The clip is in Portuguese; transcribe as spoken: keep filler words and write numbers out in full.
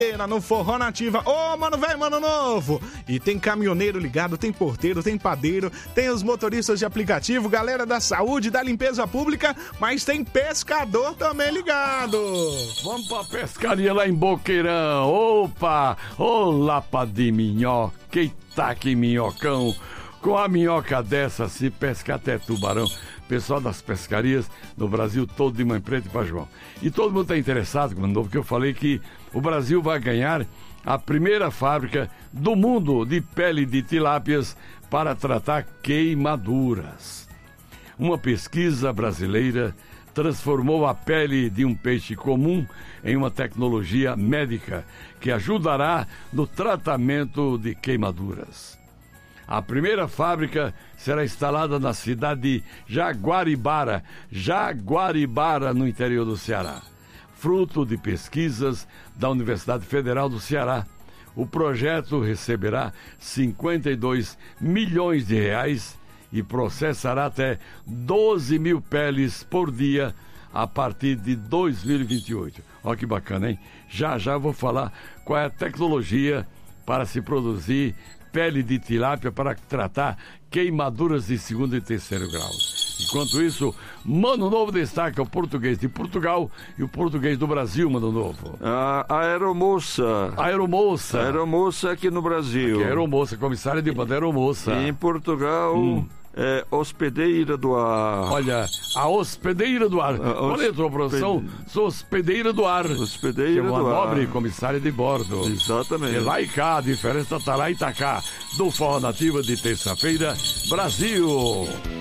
no Forró Nativa. Ô, mano velho, mano novo. E tem caminhoneiro ligado, tem porteiro, tem padeiro, tem os motoristas de aplicativo, galera da saúde, da limpeza pública, mas tem pescador também ligado. Vamos pra pescaria lá em Boqueirão. Opa, ô lapa de minhoca, eita que minhocão. Com a minhoca dessa, se pescar até tubarão. Pessoal das pescarias no Brasil todo de Mãe Preta e Pajubão. E todo mundo está interessado, porque eu falei que o Brasil vai ganhar a primeira fábrica do mundo de pele de tilápias para tratar queimaduras. Uma pesquisa brasileira transformou a pele de um peixe comum em uma tecnologia médica que ajudará no tratamento de queimaduras. A primeira fábrica será instalada na cidade de Jaguaribara, Jaguaribara, no interior do Ceará. Fruto de pesquisas da Universidade Federal do Ceará, o projeto receberá cinquenta e dois milhões de reais e processará até doze mil peles por dia a partir de dois mil e vinte e oito. Olha que bacana, hein? Já já vou falar qual é a tecnologia para se produzir pele de tilápia para tratar queimaduras de segundo e terceiro grau. Enquanto isso, Mano Novo destaca o português de Portugal e o português do Brasil, Mano Novo. A Aeromoça. Aeromoça. Aeromoça aqui no Brasil. Aqui é Aeromoça, comissária de banda Aeromoça. Em Portugal... Hum. É, Hospedeira do Ar. Olha, a Hospedeira do Ar. Qual é a tua profissão? Sou Hospedeira do Ar. Hospedeira que é uma do nobre Ar. comissária de bordo. Exatamente. E lá e cá, a diferença tá lá e tá cá. Do Forró Nativa de terça-feira, Brasil.